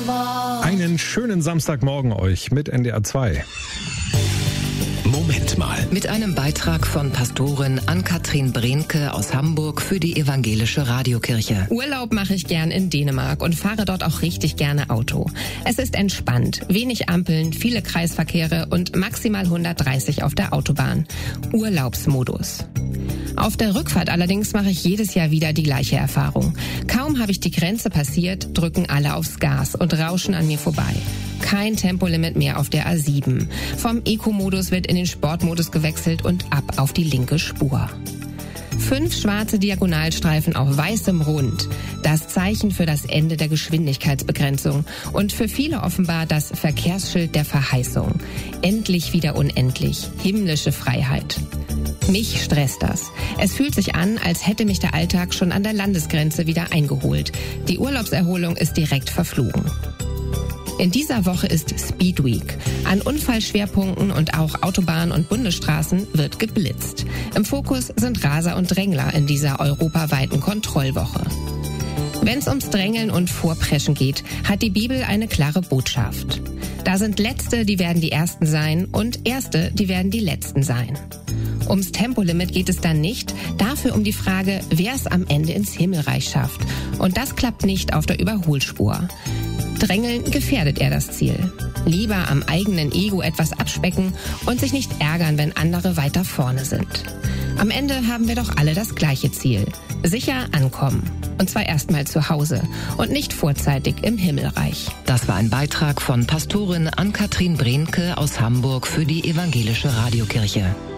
Einen schönen Samstagmorgen euch mit NDR 2. Moment mal. Mit einem Beitrag von Pastorin Ann-Kathrin Brehnke aus Hamburg für die Evangelische Radiokirche. Urlaub mache ich gern in Dänemark und fahre dort auch richtig gerne Auto. Es ist entspannt, wenig Ampeln, viele Kreisverkehre und maximal 130 auf der Autobahn. Urlaubsmodus. Auf der Rückfahrt allerdings mache ich jedes Jahr wieder die gleiche Erfahrung. Kaum habe ich die Grenze passiert, drücken alle aufs Gas und rauschen an mir vorbei. Kein Tempolimit mehr auf der A7. Vom Eco-Modus wird in den Sportmodus gewechselt und ab auf die linke Spur. 5 schwarze Diagonalstreifen auf weißem Rund. Das Zeichen für das Ende der Geschwindigkeitsbegrenzung und für viele offenbar das Verkehrsschild der Verheißung. Endlich wieder unendlich. Himmlische Freiheit. Mich stresst das. Es fühlt sich an, als hätte mich der Alltag schon an der Landesgrenze wieder eingeholt. Die Urlaubserholung ist direkt verflogen. In dieser Woche ist Speed Week. An Unfallschwerpunkten und auch Autobahnen und Bundesstraßen wird geblitzt. Im Fokus sind Raser und Drängler in dieser europaweiten Kontrollwoche. Wenn es ums Drängeln und Vorpreschen geht, hat die Bibel eine klare Botschaft. Da sind Letzte, die werden die Ersten sein, und Erste, die werden die Letzten sein. Ums Tempolimit geht es dann nicht, dafür um die Frage, wer es am Ende ins Himmelreich schafft. Und das klappt nicht auf der Überholspur. Drängeln gefährdet eher das Ziel. Lieber am eigenen Ego etwas abspecken und sich nicht ärgern, wenn andere weiter vorne sind. Am Ende haben wir doch alle das gleiche Ziel. Sicher ankommen. Und zwar erstmal zu Hause und nicht vorzeitig im Himmelreich. Das war ein Beitrag von Pastorin Ann-Kathrin Brehnke aus Hamburg für die Evangelische Radiokirche.